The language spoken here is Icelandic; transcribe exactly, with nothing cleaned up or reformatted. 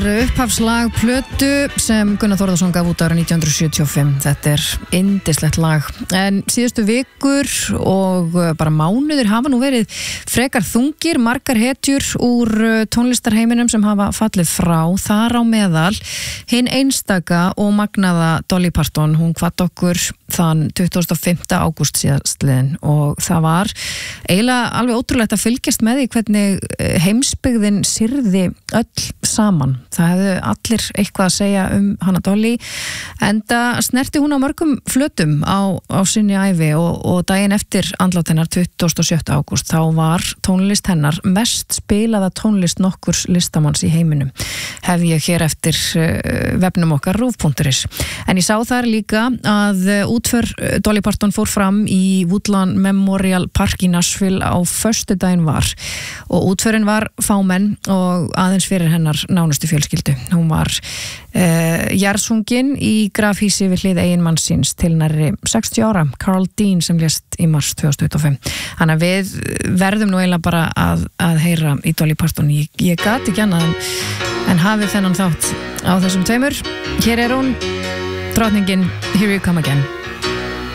Upphafslag plötu sem Gunnar Þórðarsson gaf út árið nítján hundruð sjötíu og fimm. Þetta er yndislegt lag. En síðustu vikur og bara mánuðir hafa nú verið frekar þungir, margar hetjur úr tónlistarheiminum sem hafa fallið frá. Þar á meðal hinn einstaka og magnaða Dolly Parton. Hún hvatt okkur þann tuttugasta og fimmta ágúst síðastliðinn og það var eiginlega alveg ótrúlegt að fylgjast með því hvernig heimsbyggðin syrði öll saman. Það hefðu allir eitthvað að segja um hana Dolly, enda snerti hún á mörgum flötum á, á sinni ævi og, og daginn eftir andlát hennar tuttugasta og sjötta ágúst þá var tónlist hennar mest spilaða tónlist nokkurs listamanns í heiminum. Hef ég hér eftir vefnum okkar rúv punktur is. En ég sá þar líka að útför Dolly Parton fór fram í Woodlawn Memorial Park í Nashville á föstudaginn var og útförin var fámenn og aðeins fyrir hennar nánustu fjölskyldu. Hún var uh, jarðsungin í grafhýsi við hlið eiginmanns síns til nærri sextíu ára, Carl Dean, sem lést í mars tvö þúsund tuttugu og fimm. Þannig að við verðum nú eiginlega bara að, að heyra í Dolly Parton. Ég, ég gat ekki annað en, en hafið þennan þátt á þessum tveimur. Hér er hún, drottningin, Here You Come Again.